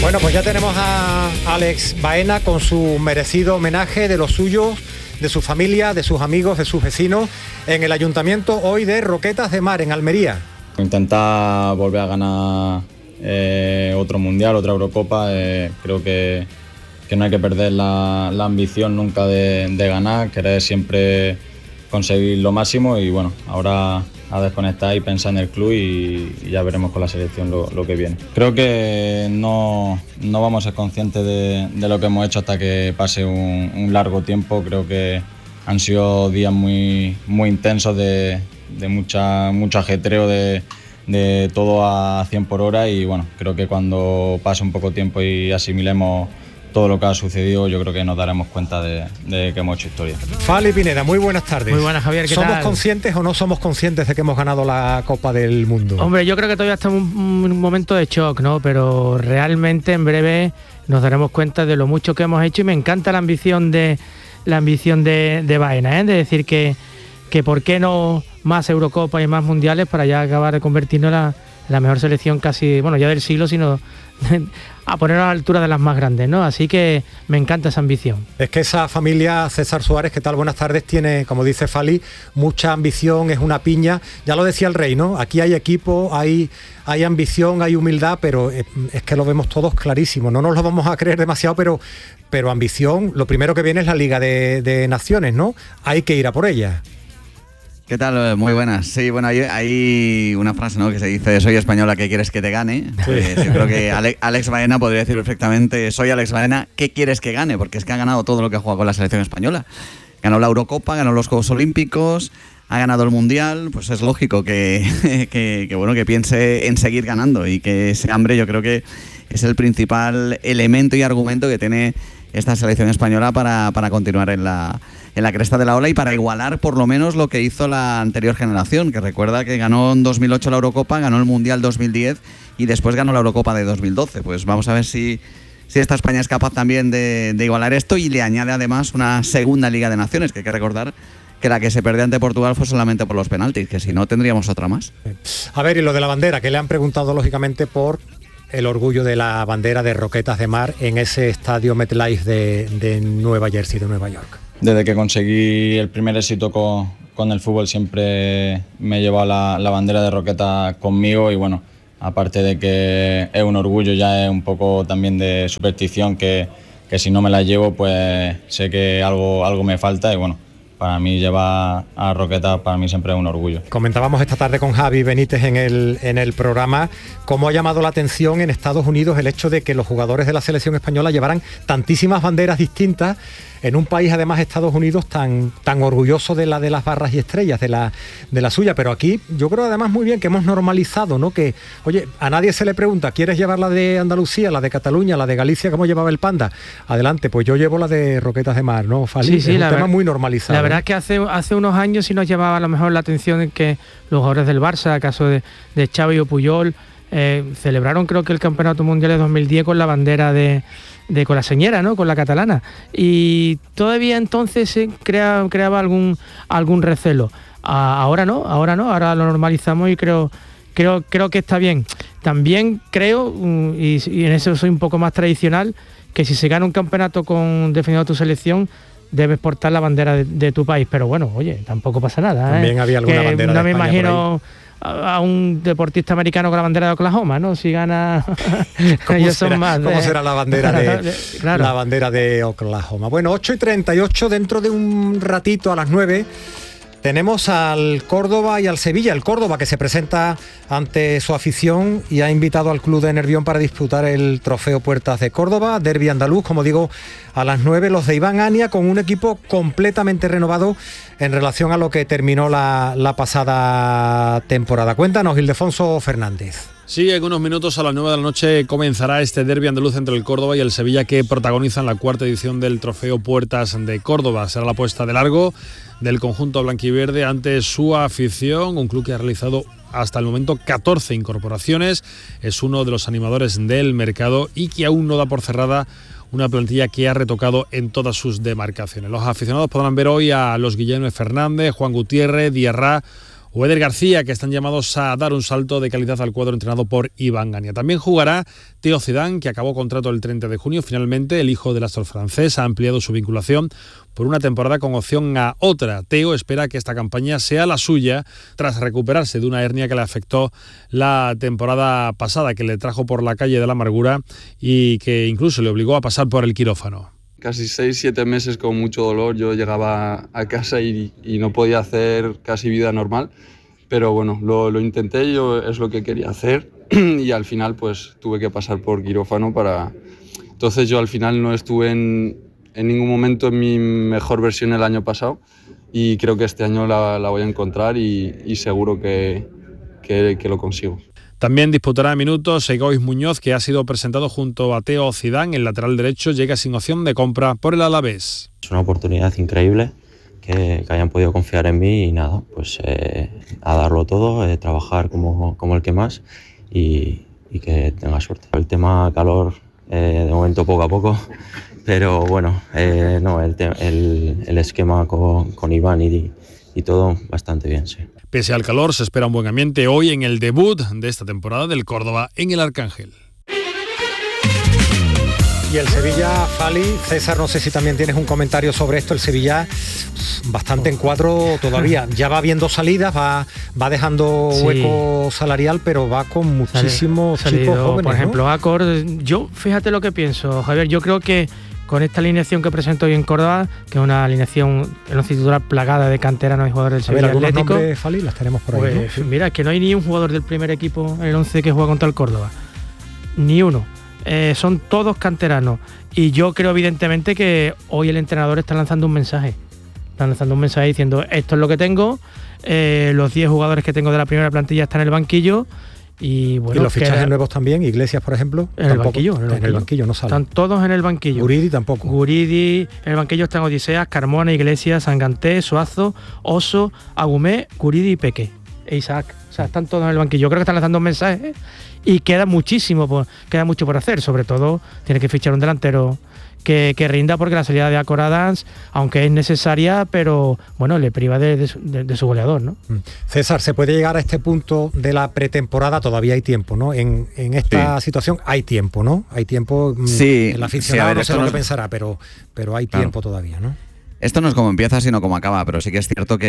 Bueno, pues ya tenemos a Alex Baena con su merecido homenaje de los suyos, de su familia, de sus amigos, de sus vecinos, en el ayuntamiento hoy de Roquetas de Mar, en Almería. Intentar volver a ganar otro mundial, otra Eurocopa. Creo que no hay que perder la ambición nunca de ganar, querer siempre conseguir lo máximo y bueno, ahora a desconectar y pensar en el club y ya veremos con la selección lo que viene. Creo que no vamos a ser conscientes de lo que hemos hecho hasta que pase un largo tiempo. Creo que han sido días muy intensos de mucho ajetreo, de todo a 100 por hora y bueno, creo que cuando pase un poco tiempo y asimilemos todo lo que ha sucedido, yo creo que nos daremos cuenta de que hemos hecho historia. Fali Pineda, muy buenas tardes. Muy buenas, Javier, ¿qué tal? ¿Somos conscientes o no somos conscientes de que hemos ganado la Copa del Mundo? Hombre, yo creo que todavía estamos en un momento de shock, ¿no? Pero realmente en breve nos daremos cuenta de lo mucho que hemos hecho y me encanta la ambición de Baena, de decir que por qué no más Eurocopa y más mundiales para ya acabar de convertirnos en la mejor selección casi, bueno, ya del siglo, sino a ponernos a la altura de las más grandes, ¿no? Así que me encanta esa ambición. Es que esa familia, César Suárez, ¿qué tal? Buenas tardes, tiene, como dice Fali, mucha ambición, es una piña. Ya lo decía el Rey, ¿no? Aquí hay equipo, hay ambición, hay humildad, pero es que lo vemos todos clarísimo. No nos lo vamos a creer demasiado, pero ambición, lo primero que viene es la Liga de Naciones, ¿no? Hay que ir a por ella. ¿Qué tal? Muy buenas. Sí, bueno, hay una frase, ¿no?, que se dice: soy española, ¿qué quieres que te gane? Sí. Pues yo creo que Alex Baena podría decir perfectamente: soy Alex Baena, ¿qué quieres que gane? Porque es que ha ganado todo lo que ha jugado con la selección española. Ganó la Eurocopa, ganó los Juegos Olímpicos, ha ganado el Mundial. Pues es lógico que piense en seguir ganando y que ese hambre yo creo que es el principal elemento y argumento que tiene esta selección española para continuar en la cresta de la ola y para igualar por lo menos lo que hizo la anterior generación, que recuerda que ganó en 2008 la Eurocopa, ganó el Mundial 2010 y después ganó la Eurocopa de 2012. Pues vamos a ver si esta España es capaz también de igualar esto y le añade además una segunda Liga de Naciones, que hay que recordar que la que se perdió ante Portugal fue solamente por los penaltis, que si no tendríamos otra más. A ver, y lo de la bandera, que le han preguntado lógicamente por el orgullo de la bandera de Roquetas de Mar en ese estadio MetLife de Nueva Jersey, de Nueva York. Desde que conseguí el primer éxito con el fútbol siempre me he llevado la bandera de Roquetas conmigo y bueno, aparte de que es un orgullo, ya es un poco también de superstición que si no me la llevo pues sé que algo me falta y bueno, para mí llevar a Roquetas para mí siempre es un orgullo. Comentábamos esta tarde con Javi Benítez en el programa cómo ha llamado la atención en Estados Unidos el hecho de que los jugadores de la selección española llevaran tantísimas banderas distintas en un país, además Estados Unidos, tan orgulloso de las barras y estrellas, de la suya. Pero aquí yo creo además muy bien que hemos normalizado, ¿no? Que, oye, a nadie se le pregunta, ¿quieres llevar la de Andalucía, la de Cataluña, la de Galicia, como llevaba el Panda? Adelante, pues yo llevo la de Roquetas de Mar, ¿no, Fali? Sí, es un tema muy normalizado. La verdad es que hace unos años sí nos llamaba a lo mejor la atención que los jugadores del Barça, caso de Xavi o Puyol, celebraron creo que el Campeonato Mundial de 2010 con la bandera con la señera, ¿no?, con la catalana, y todavía entonces se creaba algún recelo. Ahora no, ahora lo normalizamos y creo que está bien. También creo, y en eso soy un poco más tradicional, que si se gana un campeonato defendiendo tu selección, debes portar la bandera de tu país, pero bueno, oye, tampoco pasa nada. También había alguna bandera no de me España imagino a un deportista americano con la bandera de Oklahoma, ¿no? Si gana, ellos son más. ¿Cómo será la bandera claro. La bandera de Oklahoma? Bueno, 8:38, dentro de un ratito a las 9. Tenemos al Córdoba y al Sevilla. El Córdoba, que se presenta ante su afición y ha invitado al club de Nervión para disputar el trofeo Puertas de Córdoba, derbi andaluz, como digo, a las 9. Los de Iván Ania con un equipo completamente renovado en relación a lo que terminó la pasada temporada. Cuéntanos, Ildefonso Fernández. Sí, en unos minutos a las 9 de la noche comenzará este derbi andaluz entre el Córdoba y el Sevilla, que protagonizan la cuarta edición del trofeo Puertas de Córdoba. Será la puesta de largo del conjunto blanquiverde ante su afición, un club que ha realizado hasta el momento 14 incorporaciones, es uno de los animadores del mercado y que aún no da por cerrada una plantilla que ha retocado en todas sus demarcaciones. Los aficionados podrán ver hoy a los Guillermo Fernández, Juan Gutiérrez, Diarra o Eder García, que están llamados a dar un salto de calidad al cuadro entrenado por Iván Gania. También jugará Théo Zidane, que acabó contrato el 30 de junio. Finalmente, el hijo del astro francés ha ampliado su vinculación por una temporada con opción a otra. Teo espera que esta campaña sea la suya tras recuperarse de una hernia que le afectó la temporada pasada, que le trajo por la calle de la amargura y que incluso le obligó a pasar por el quirófano. Casi 6-7 meses con mucho dolor. Yo llegaba a casa y no podía hacer casi vida normal, pero bueno, lo intenté, yo es lo que quería hacer y al final pues tuve que pasar por quirófano Entonces yo al final no estuve en ningún momento en mi mejor versión el año pasado y creo que este año la voy a encontrar y seguro que lo consigo. También disputará minutos Egois Muñoz, que ha sido presentado junto a Théo Zidane. El lateral derecho llega sin opción de compra por el Alavés. Es una oportunidad increíble que hayan podido confiar en mí y nada, pues a darlo todo, trabajar como el que más y que tenga suerte. El tema calor, de momento poco a poco, pero bueno, no, el esquema con Iván y todo bastante bien, sí. Pese al calor, se espera un buen ambiente hoy en el debut de esta temporada del Córdoba en el Arcángel. Y el Sevilla, Fali, César, no sé si también tienes un comentario sobre esto. El Sevilla bastante en cuadro todavía, ya va viendo salidas, va dejando hueco salarial, pero va con muchísimos chicos jóvenes, por ejemplo, ¿no? Acor. Yo, fíjate lo que pienso, Javier, yo creo que con esta alineación que presento hoy en Córdoba, que es una alineación, el once titular plagada de canteranos y jugadores del Sevilla Atlético. Algunos nombres, Fali, las tenemos por ahí, pues, ¿no? Sí. Mira, que no hay ni un jugador del primer equipo en el 11 que juega contra el Córdoba. Ni uno. Son todos canteranos. Y yo creo evidentemente que hoy el entrenador está lanzando un mensaje. Está lanzando un mensaje diciendo, esto es lo que tengo, los 10 jugadores que tengo de la primera plantilla están en el banquillo. Y bueno, los fichajes nuevos también, Iglesias, por ejemplo, en el banquillo no salen. Están todos en el banquillo. Guridi tampoco. Guridi, en el banquillo están Odiseas, Carmona, Iglesias, Sanganté, Suazo, Oso, Agumé, Guridi y Peque. E Isaac. O sea, están todos en el banquillo. Yo creo que están lanzando un mensaje y queda mucho por hacer. Sobre todo, tiene que fichar un delantero que rinda, porque la salida de Acor Adams, aunque es necesaria, pero bueno, le priva de su goleador, ¿no? César, ¿se puede llegar a este punto de la pretemporada? Todavía hay tiempo, ¿no? En esta situación hay tiempo, ¿no? Hay tiempo. Sí, el aficionado no sé lo que nos pensará, pero hay tiempo todavía, ¿no? Esto no es como empieza, sino como acaba, pero sí que es cierto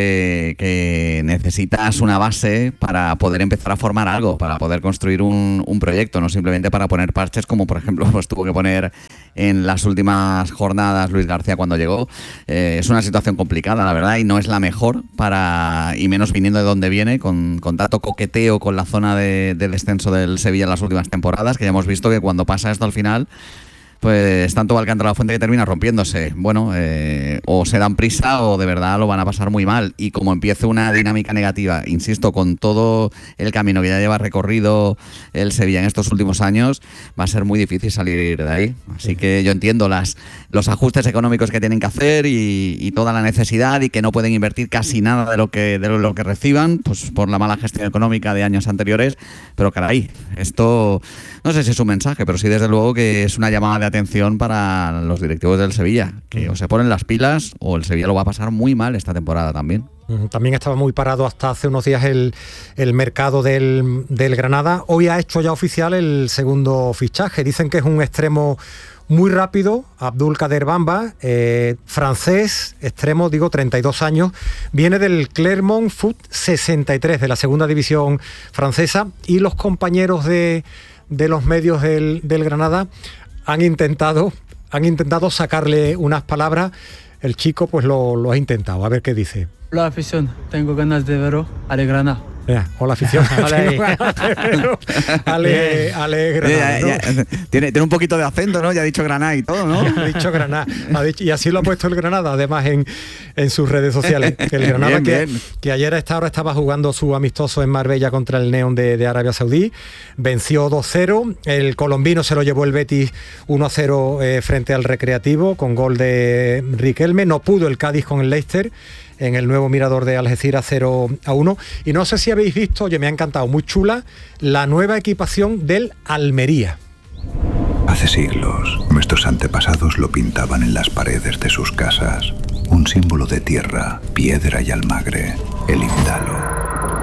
que necesitas una base para poder empezar a formar algo, para poder construir un proyecto, no simplemente para poner parches como, por ejemplo, pues tuvo que poner en las últimas jornadas Luis García cuando llegó. Es una situación complicada, la verdad, y no es la mejor, y menos viniendo de donde viene, con tanto coqueteo con la zona de descenso del Sevilla en las últimas temporadas, que ya hemos visto que cuando pasa esto al final, pues tanto va el canto a la fuente que termina rompiéndose. Bueno, o se dan prisa o de verdad lo van a pasar muy mal. Y como empiece una dinámica negativa, insisto, con todo el camino que ya lleva recorrido el Sevilla en estos últimos años, va a ser muy difícil salir de ahí. Así que yo entiendo los ajustes económicos que tienen que hacer y toda la necesidad, y que no pueden invertir casi nada de lo que reciban, pues por la mala gestión económica de años anteriores. Pero caray, esto no sé si es un mensaje, pero sí desde luego que es una llamada de atención para los directivos del Sevilla, que o se ponen las pilas o el Sevilla lo va a pasar muy mal esta temporada también. También estaba muy parado hasta hace unos días el mercado del Granada. Hoy ha hecho ya oficial el segundo fichaje. Dicen que es un extremo muy rápido, Abdulkader Bamba, francés, extremo, 32 años, viene del Clermont Foot 63 de la segunda división francesa, y los compañeros de los medios del Granada han intentado sacarle unas palabras. El chico pues lo ha intentado, a ver qué dice. Hola afición, tengo ganas de veros Ale Granada. Hola afición. Ale Granada, ¿no? Tiene un poquito de acento, ¿no? Ya ha dicho Granada y todo, ¿no? Ha dicho Granada. Y así lo ha puesto el Granada, además en sus redes sociales. El Granada bien. Que ayer a esta hora estaba jugando su amistoso en Marbella contra el Neón de Arabia Saudí. Venció 2-0. El colombino se lo llevó el Betis 1-0 frente al Recreativo, con gol de Riquelme. No pudo el Cádiz con el Leicester en el nuevo Mirador de Algeciras 0-1. Y no sé si habéis visto, oye, me ha encantado, muy chula, la nueva equipación del Almería. Hace siglos, nuestros antepasados lo pintaban en las paredes de sus casas. Un símbolo de tierra, piedra y almagre, el Indalo.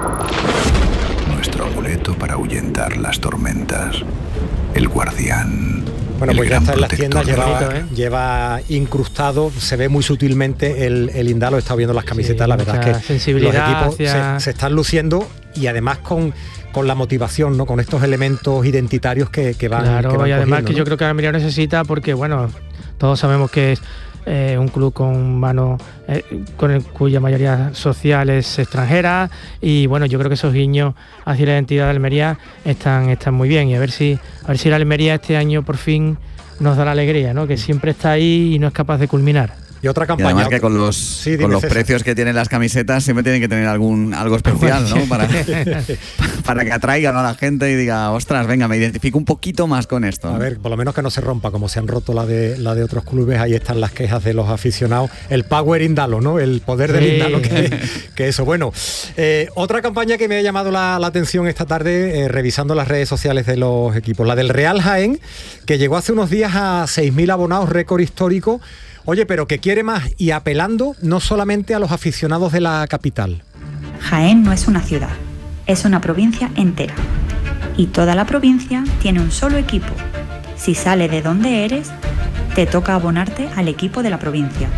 secreto para ahuyentar las tormentas. El guardián. Bueno, pues ya está en las tiendas, protector. lleva incrustado, se ve muy sutilmente el indalo. He estado viendo las camisetas, Sí, la verdad es que sensibilidad los equipos hacia... se están luciendo, y además con la motivación, ¿no? Con estos elementos identitarios que van. Claro, que van y además cogiendo, que ¿no? yo creo que Almería necesita, porque bueno, todos sabemos que es un club con mano, cuya mayoría social es extranjera, y bueno, yo creo que esos guiños hacia la identidad de Almería están muy bien, y a ver si la Almería este año por fin nos da la alegría, ¿no? Que siempre está ahí y no es capaz de culminar. Y otra Y campaña. además que con los precios que tienen las camisetas siempre tienen que tener algo especial, ¿no? Para que atraigan a la gente y diga, ostras, venga, me identifico un poquito más con esto, ¿no? A ver, por lo menos que no se rompa, como se han roto la de otros clubes. Ahí están las quejas de los aficionados. El power indalo, ¿no? El poder del indalo, que eso. Bueno, otra campaña que me ha llamado la atención esta tarde, revisando las redes sociales de los equipos, la del Real Jaén, que llegó hace unos días a 6.000 abonados, récord histórico. Oye, pero que quiere más, y apelando no solamente a los aficionados de la capital. Jaén no es una ciudad, es una provincia entera. Y toda la provincia tiene un solo equipo. Si sale de donde eres, te toca abonarte al equipo de la provincia.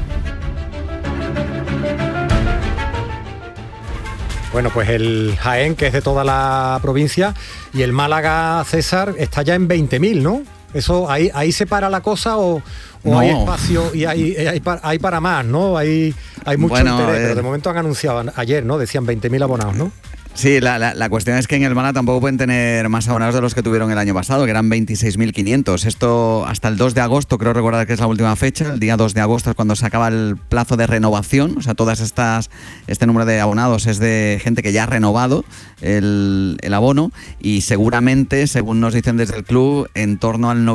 Bueno, pues el Jaén, que es de toda la provincia, y el Málaga, César, está ya en 20.000, ¿no? Eso, ahí se para la cosa, o No. hay espacio y hay para más, ¿no? Hay mucho interés, pero de momento han anunciado ayer, ¿no? Decían 20.000 abonados, ¿no? Sí, la cuestión es que en el Málaga tampoco pueden tener más abonados de los que tuvieron el año pasado, que eran 26.500. Esto hasta el 2 de agosto, creo recordar que es la última fecha. El día 2 de agosto es cuando se acaba el plazo de renovación. O sea, este número de abonados es de gente que ya ha renovado el abono, y seguramente, según nos dicen desde el club, en torno al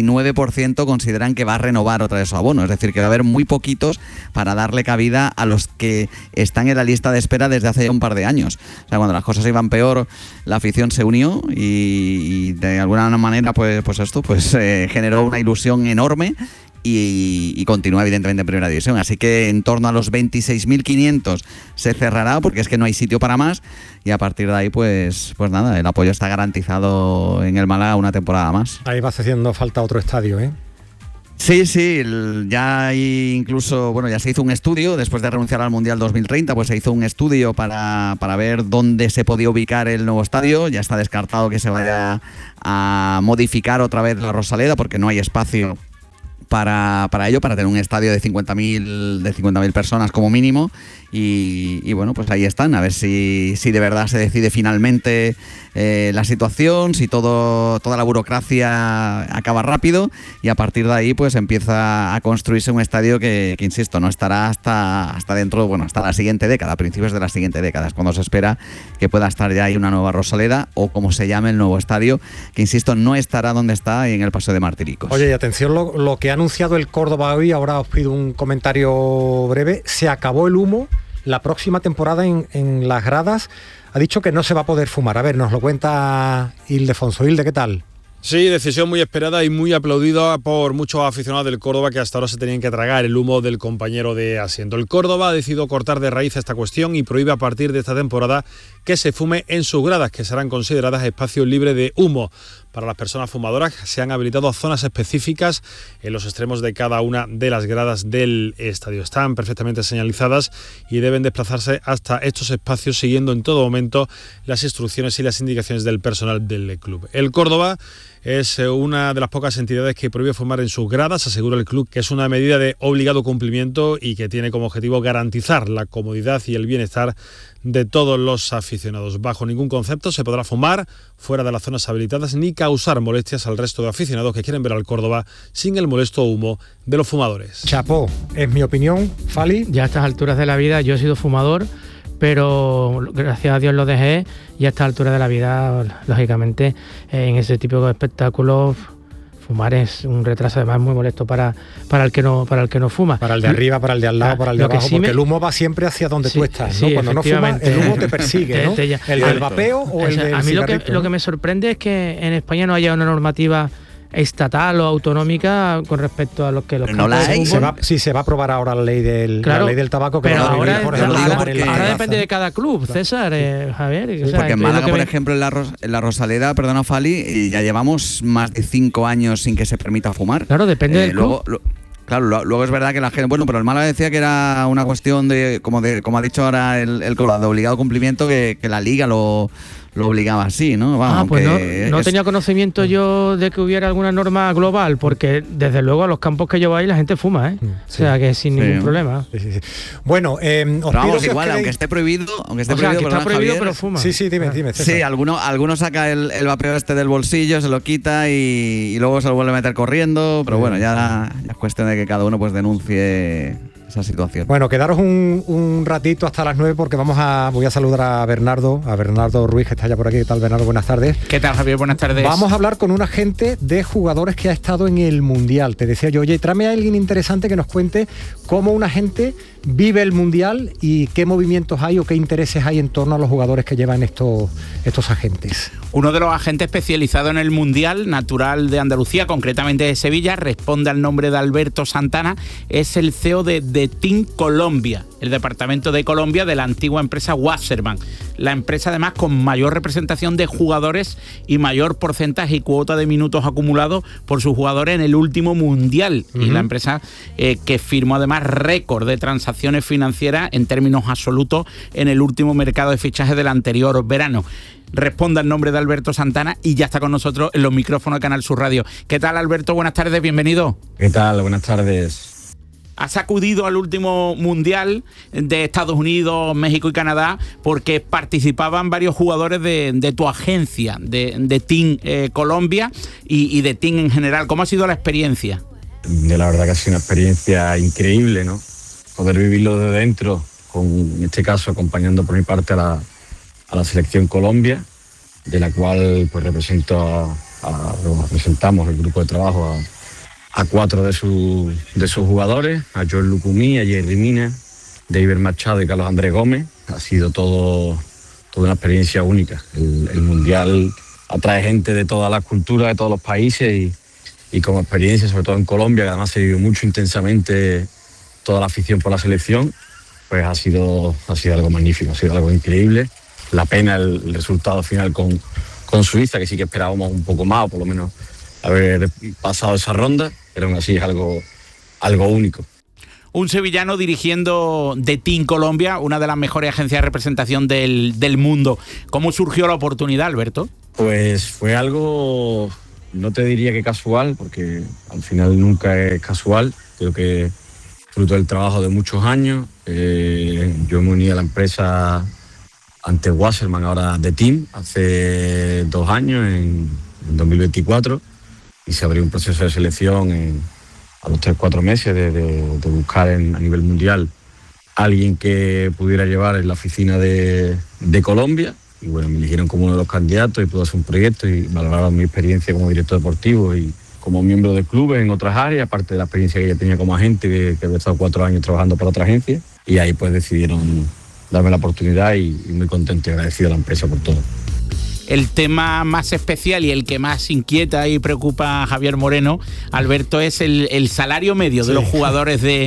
99% consideran que va a renovar otra vez su abono. Es decir, que va a haber muy poquitos para darle cabida a los que están en la lista de espera desde hace ya un par de años. O sea, cuando las cosas iban peor, la afición se unió y de alguna manera pues generó una ilusión enorme y continúa evidentemente en primera división. Así que en torno a los 26.500 se cerrará, porque es que no hay sitio para más, y a partir de ahí pues nada, el apoyo está garantizado en el Málaga una temporada más. Ahí va haciendo falta otro estadio, ¿eh? Sí, ya hay incluso, bueno, ya se hizo un estudio, después de renunciar al Mundial 2030, pues se hizo un estudio para ver dónde se podía ubicar el nuevo estadio. Ya está descartado que se vaya a modificar otra vez la Rosaleda, porque no hay espacio para ello, para tener un estadio de 50.000 personas como mínimo. Y bueno, pues ahí están, a ver si de verdad se decide finalmente la situación, si toda la burocracia acaba rápido, y a partir de ahí pues empieza a construirse un estadio que insisto, no estará hasta dentro, bueno, hasta la siguiente década, a principios de la siguiente década, es cuando se espera que pueda estar ya ahí una nueva Rosaleda, o como se llame el nuevo estadio, que insisto, no estará donde está en el Paseo de Martiricos. Oye, y atención lo que ha anunciado el Córdoba hoy, ahora os pido un comentario breve. Se acabó el humo. La próxima temporada en las gradas ha dicho que no se va a poder fumar. A ver, nos lo cuenta Ildefonso. Hilde, ¿qué tal? Sí, decisión muy esperada y muy aplaudida por muchos aficionados del Córdoba, que hasta ahora se tenían que tragar el humo del compañero de asiento. El Córdoba ha decidido cortar de raíz esta cuestión y prohíbe a partir de esta temporada que se fume en sus gradas, que serán consideradas espacios libres de humo. Para las personas fumadoras se han habilitado zonas específicas en los extremos de cada una de las gradas del estadio. Están perfectamente señalizadas y deben desplazarse hasta estos espacios siguiendo en todo momento las instrucciones y las indicaciones del personal del club. El Córdoba es una de las pocas entidades que prohíbe fumar en sus gradas. Asegura el club que es una medida de obligado cumplimiento y que tiene como objetivo garantizar la comodidad y el bienestar de todos los aficionados. Bajo ningún concepto se podrá fumar fuera de las zonas habilitadas ni causar molestias al resto de aficionados que quieren ver al Córdoba sin el molesto humo de los fumadores. Chapó, es mi opinión. Fali. Ya a estas alturas de la vida yo he sido fumador, pero gracias a Dios lo dejé, y a estas alturas de la vida, lógicamente, en ese tipo de espectáculos, fumar es un retraso además muy molesto para el que no fuma. Para el de arriba, para el de al lado, para el de abajo, porque el humo va siempre hacia donde tú estás, ¿no? Cuando no fumas, el humo te persigue, ¿no? El del vapeo o el del a mí cigarrito, lo que me sorprende es que en España no haya una normativa estatal o autonómica con respecto a los que los pero no campos de fútbol. Sí, se va a aprobar ahora la ley del tabaco. Que pero va a ahora, por ejemplo, ahora depende de cada club, César, Javier. Sí, porque en Málaga, por ejemplo, en la Rosaleda, perdona Fali, ya llevamos más de 5 años sin que se permita fumar. Claro, depende del club. Luego es verdad que la gente, bueno, pero el Málaga decía que era una cuestión como ha dicho ahora el Colorado, de obligado cumplimiento, que la Liga lo obligaba así, ¿no? Vamos, pues no tenía conocimiento yo de que hubiera alguna norma global, porque desde luego a los campos que yo voy la gente fuma, ¿eh? O sea que sin ningún problema. Sí. Bueno, vamos, igual, aunque esté prohibido, que está prohibido, Javier, pero fuma. Sí, dime. César. Sí, alguno saca el vapeo del bolsillo, se lo quita y luego se lo vuelve a meter corriendo, pero bueno, ya es cuestión de que cada uno pues denuncie esa situación. Bueno, quedaros un ratito hasta las 9 porque voy a saludar a Bernardo Ruiz, que está ya por aquí. ¿Qué tal, Bernardo? Buenas tardes. ¿Qué tal, Javier? Buenas tardes. Vamos a hablar con un agente de jugadores que ha estado en el Mundial. Te decía yo, oye, tráeme a alguien interesante que nos cuente cómo un agente vive el Mundial y qué movimientos hay o qué intereses hay en torno a los jugadores que llevan estos agentes. Uno de los agentes especializados en el Mundial, natural de Andalucía, concretamente de Sevilla, responde al nombre de Alberto Santana, es el CEO de Team Colombia, el departamento de Colombia de la antigua empresa Wasserman. La empresa además con mayor representación de jugadores y mayor porcentaje y cuota de minutos acumulados por sus jugadores en el último Mundial. Y la empresa que firmó además récord de transacciones financieras en términos absolutos en el último mercado de fichajes del anterior verano. Responda al nombre de Alberto Santana y ya está con nosotros en los micrófonos de Canal Sur Radio. ¿Qué tal, Alberto? Buenas tardes, bienvenido. ¿Qué tal? Buenas tardes. Has acudido al último Mundial de Estados Unidos, México y Canadá porque participaban varios jugadores de tu agencia, de Team Colombia y de Team en general. ¿Cómo ha sido la experiencia? La verdad que ha sido una experiencia increíble, ¿no? Poder vivirlo de dentro, en este caso acompañando por mi parte a la selección Colombia, de la cual pues representamos el grupo de trabajo a 4 de sus jugadores, a Joel Lucumí, a Jerry Mina, David Machado y Carlos Andrés Gómez. Ha sido toda una experiencia única. El Mundial atrae gente de todas las culturas, de todos los países y como experiencia, sobre todo en Colombia, que además se vivió mucho intensamente toda la afición por la selección, pues ha sido algo magnífico, ha sido algo increíble. La pena el resultado final con Suiza, que sí que esperábamos un poco más, o por lo menos haber pasado esa ronda, pero aún así es algo único. Un sevillano dirigiendo de Team Colombia, una de las mejores agencias de representación del mundo. ¿Cómo surgió la oportunidad, Alberto? Pues fue algo, no te diría que casual, porque al final nunca es casual. Creo que fruto del trabajo de muchos años. Yo me uní a la empresa ante Wasserman, ahora de Team, hace 2 años, en 2024, y se abrió un proceso de selección a los 3-4 meses de buscar a nivel mundial alguien que pudiera llevar en la oficina de Colombia. Y bueno, me eligieron como uno de los candidatos y pude hacer un proyecto y valoraron mi experiencia como director deportivo y como miembro de clubes en otras áreas, aparte de la experiencia que ya tenía como agente, que había estado 4 años trabajando para otra agencia. Y ahí pues decidieron darme la oportunidad y muy contento y agradecido a la empresa por todo. El tema más especial y el que más inquieta y preocupa a Javier Moreno, Alberto, es el salario medio de los jugadores de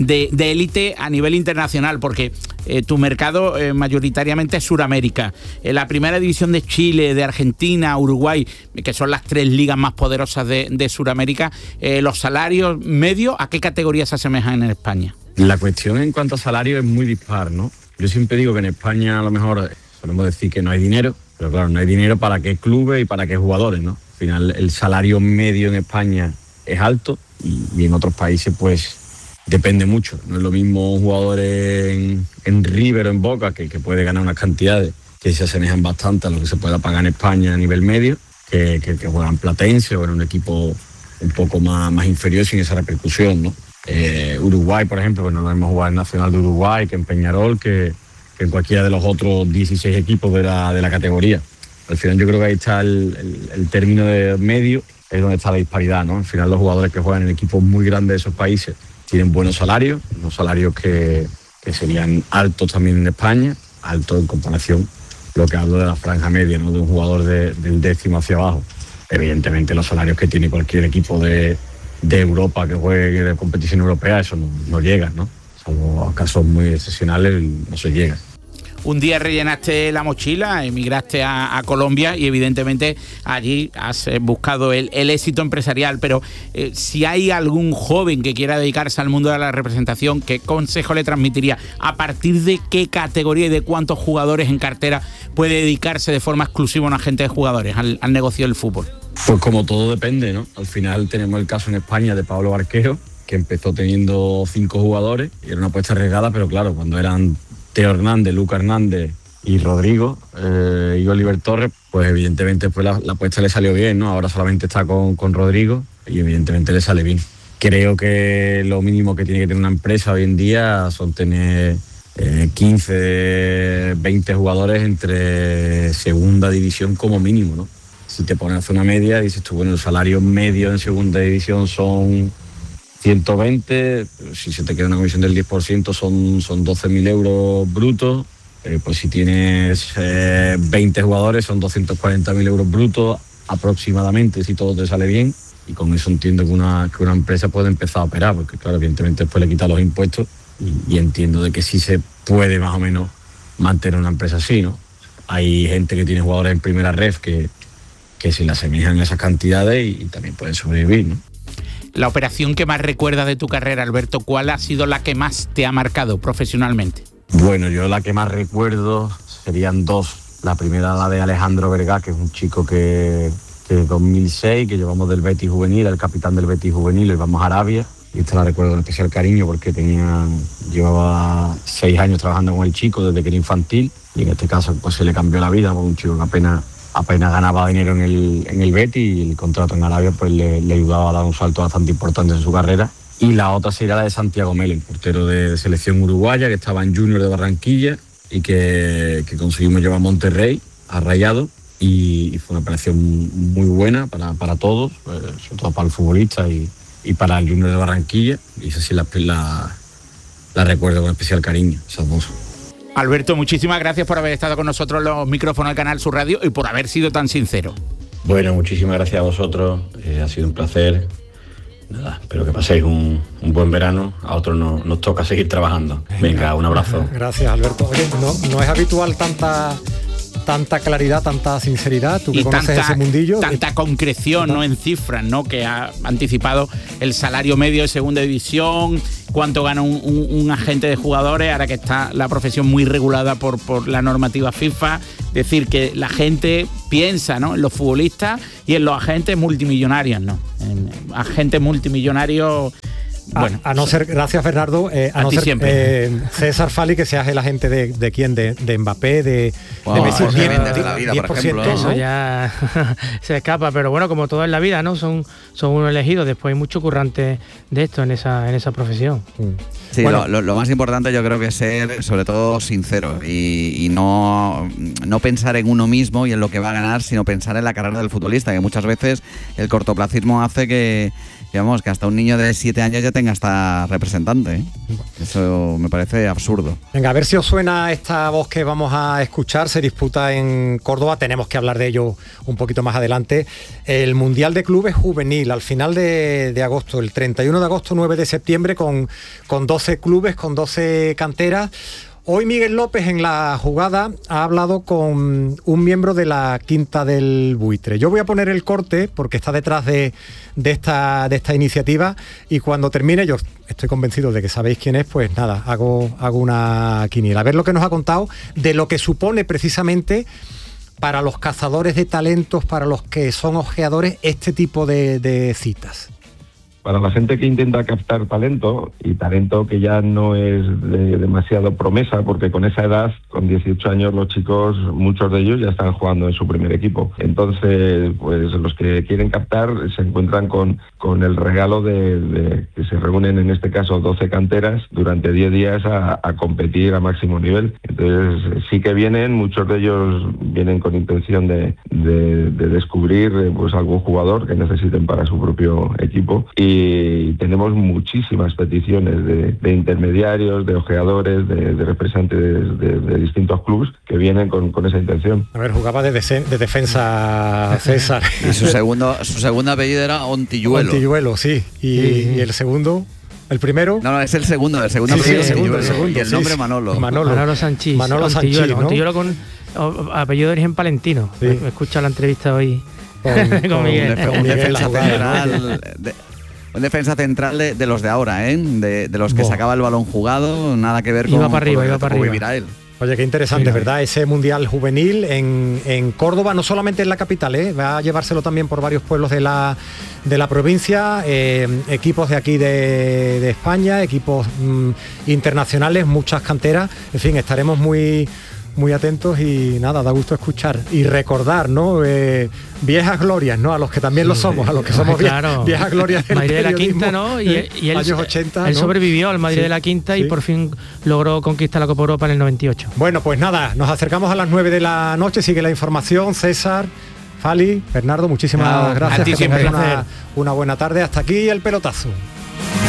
élite a nivel internacional, porque tu mercado mayoritariamente es Suramérica. La primera división de Chile, de Argentina, Uruguay, que son las 3 ligas más poderosas de Suramérica, los salarios medios, ¿a qué categorías se asemejan en España? La cuestión en cuanto a salario es muy dispar, ¿no? Yo siempre digo que en España a lo mejor solemos decir que no hay dinero, pero claro, no hay dinero para qué clubes y para qué jugadores, ¿no? Al final el salario medio en España es alto y en otros países pues depende mucho. No es lo mismo un jugador en River o en Boca que puede ganar unas cantidades que se asemejan bastante a lo que se pueda pagar en España a nivel medio, que juegan Platense o en un equipo un poco más inferior sin esa repercusión, ¿no? Uruguay, por ejemplo, pues no debemos jugar en Nacional de Uruguay, que en Peñarol, que en cualquiera de los otros 16 equipos de la categoría. Al final yo creo que ahí está el término de medio, es donde está la disparidad, ¿no? Al final los jugadores que juegan en equipos muy grandes de esos países tienen buenos salarios, unos salarios que serían altos también en España, altos en comparación, lo que hablo de la franja media, ¿no? De un jugador del 10º hacia abajo. Evidentemente los salarios que tiene cualquier equipo de Europa que juegue de competición europea, eso no llega, ¿no? Salvo casos muy excepcionales, no se llega. Un día rellenaste la mochila, emigraste a Colombia y evidentemente allí has buscado el éxito empresarial, pero si hay algún joven que quiera dedicarse al mundo de la representación, ¿qué consejo le transmitiría? ¿A partir de qué categoría y de cuántos jugadores en cartera puede dedicarse de forma exclusiva un agente de jugadores al negocio del fútbol? Pues como todo depende, ¿no? Al final tenemos el caso en España de Pablo Barquero, que empezó teniendo 5 jugadores y era una apuesta arriesgada, pero claro, cuando eran Teo Hernández, Luca Hernández y Rodrigo y Oliver Torres, pues evidentemente pues la apuesta le salió bien, ¿no? Ahora solamente está con Rodrigo y evidentemente le sale bien. Creo que lo mínimo que tiene que tener una empresa hoy en día son tener 15, 20 jugadores entre segunda división como mínimo, ¿no? Si te pones a hacer una media, dices tú, bueno, el salario medio en segunda división son 120, si se te queda una comisión del 10% son 12.000 euros brutos, pues si tienes 20 jugadores son 240.000 euros brutos aproximadamente, si todo te sale bien, y con eso entiendo que una empresa puede empezar a operar, porque claro, evidentemente después le quitan los impuestos y entiendo de que sí se puede más o menos mantener una empresa así, ¿no? Hay gente que tiene jugadores en primera ref que se le asemejan esas cantidades y también pueden sobrevivir, ¿no? La operación que más recuerdas de tu carrera, Alberto, ¿cuál ha sido la que más te ha marcado profesionalmente? Bueno, yo la que más recuerdo serían 2. La primera, la de Alejandro Vergá, que es un chico que 2006, que llevamos del Betis Juvenil, el capitán del Betis Juvenil, y vamos a Arabia. Y esta la recuerdo con especial cariño porque llevaba 6 años trabajando con el chico desde que era infantil, y en este caso pues se le cambió la vida, porque un chico que apenas ganaba dinero en el Betis, y el contrato en Arabia pues le ayudaba a dar un salto bastante importante en su carrera. Y la otra sería la de Santiago Melo, el portero de selección uruguaya, que estaba en Junior de Barranquilla y que conseguimos llevar a Monterrey, a Rayados, y fue una operación muy buena para todos, sobre todo para el futbolista y para el Junior de Barranquilla, y esa sí la recuerdo con especial cariño, esas 2. Alberto, muchísimas gracias por haber estado con nosotros en los micrófonos del Canal Sur Radio y por haber sido tan sincero. Bueno, muchísimas gracias a vosotros, ha sido un placer. Nada, espero que paséis un buen verano. A otros nos toca seguir trabajando. Venga, un abrazo. Gracias, Alberto. Oye, no es habitual tanta claridad, tanta sinceridad, tú que conoces ese mundillo. Tanta concreción, ¿no? En cifras, ¿no? Que ha anticipado el salario medio de segunda división, cuánto gana un agente de jugadores, ahora que está la profesión muy regulada por la normativa FIFA. Decir que la gente piensa, ¿no?, en los futbolistas y en los agentes multimillonarios, ¿no? En agentes multimillonarios. Bueno, a no ser, gracias Bernardo, a no ser siempre. César Fali, que seas el agente de quién, de Mbappé, de Messi, 10%, por ejemplo, ¿no? Eso ya se escapa, pero bueno, como todo en la vida, ¿no? Son unos elegidos, después hay mucho currante de esto en esa profesión. Sí, bueno, lo más importante yo creo que es ser sobre todo sincero y no pensar en uno mismo y en lo que va a ganar, sino pensar en la carrera del futbolista, que muchas veces el cortoplacismo hace que hasta un niño de 7 años ya tenga hasta representante, ¿eh? Eso me parece absurdo. Venga, a ver si os suena esta voz que vamos a escuchar. Se disputa en Córdoba, tenemos que hablar de ello un poquito más adelante. El Mundial de Clubes Juvenil, al final de agosto, el 31 de agosto, 9 de septiembre, con 12 clubes, con 12 canteras. Hoy Miguel López en la jugada ha hablado con un miembro de la Quinta del Buitre. Yo voy a poner el corte porque está detrás de esta iniciativa, y cuando termine, yo estoy convencido de que sabéis quién es, pues nada, hago una quiniela. A ver lo que nos ha contado de lo que supone precisamente para los cazadores de talentos, para los que son ojeadores, este tipo de citas. Para la gente que intenta captar talento, y talento que ya no es de demasiado promesa, porque con esa edad, con 18 años, los chicos, muchos de ellos ya están jugando en su primer equipo. Entonces, pues los que quieren captar se encuentran con el regalo de que se reúnen, en este caso, 12 canteras durante 10 días a competir a máximo nivel. Entonces, sí que vienen, muchos de ellos vienen con intención de descubrir pues algún jugador que necesiten para su propio equipo, y tenemos muchísimas peticiones de intermediarios, de ojeadores, de representantes de distintos clubes que vienen con esa intención. A ver, jugaba de defensa César. Y su segundo apellido era Ontilluelo. Ontilluelo, sí. Y el segundo... ¿El primero? No, es el segundo apellido. El segundo, y el nombre Manolo. Manolo Sanchís. Manolo Sanchís, ¿no? Ontilluelo con apellido de origen palentino. Sí. Me he escuchado la entrevista hoy con Miguel. Un defensa central de los de ahora, de los que sacaba el balón jugado, nada que ver con iba para arriba. vivirá él. Oye, qué interesante, ¿verdad? Ese mundial juvenil en Córdoba, no solamente en la capital, va a llevárselo también por varios pueblos de la provincia, equipos de aquí de España, equipos internacionales, muchas canteras, en fin, estaremos muy atentos y nada, da gusto escuchar y recordar, ¿no? Viejas glorias, ¿no? A los que también lo somos, a los que somos viejas glorias del Madrid de la Quinta, ¿no? Y él, años 80, él ¿no? sobrevivió al Madrid de la Quinta y por fin logró conquistar la Copa Europa en el 98. Bueno, pues nada, nos acercamos a las 9 de la noche, sigue la información, César, Fali, Bernardo, muchísimas gracias, que tengáis una buena tarde, hasta aquí el pelotazo.